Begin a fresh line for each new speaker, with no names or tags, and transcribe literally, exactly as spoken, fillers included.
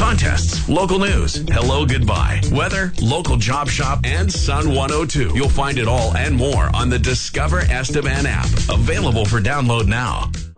contests, local news, hello, goodbye, weather, local job shop, and Sun one oh two. You'll find it all and more on the Discover Estevan app, available for download now.